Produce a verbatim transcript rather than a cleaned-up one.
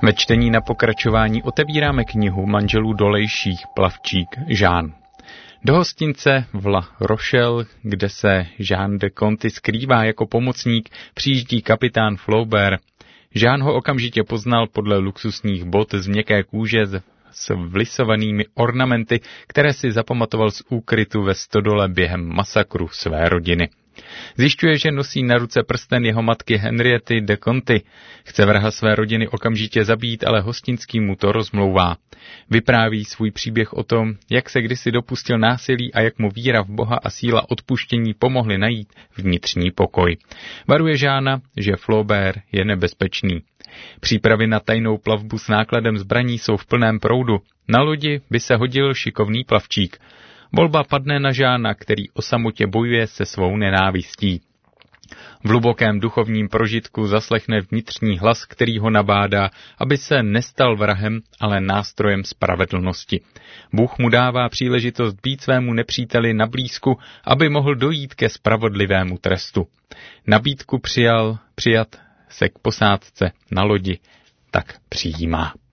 Ve čtení na pokračování otevíráme knihu manželů Dolejších Plavčík Jean. Do hostince v La Rochelle, kde se Jean de Conty skrývá jako pomocník, přijíždí kapitán Flaubert. Jean ho okamžitě poznal podle luxusních bot z měkké kůže s vlisovanými ornamenty, které si zapamatoval z úkrytu ve stodole během masakru své rodiny. Zjišťuje, že nosí na ruce prsten jeho matky Henriety de Conty. Chce vraha své rodiny okamžitě zabít, ale hostinský mu to rozmlouvá. Vypráví svůj příběh o tom, jak se kdysi dopustil násilí a jak mu víra v Boha a síla odpuštění pomohly najít vnitřní pokoj. Varuje Jeana, že Flaubert je nebezpečný. Přípravy na tajnou plavbu s nákladem zbraní jsou v plném proudu. Na lodi by se hodil šikovný plavčík. Volba padne na Jeana, který o samotě bojuje se svou nenávistí. V hlubokém duchovním prožitku zaslechne vnitřní hlas, který ho nabádá, aby se nestal vrahem, ale nástrojem spravedlnosti. Bůh mu dává příležitost být svému nepříteli na blízku, aby mohl dojít ke spravedlivému trestu. Nabídku přijal, přijat se k posádce na lodi, tak přijímá.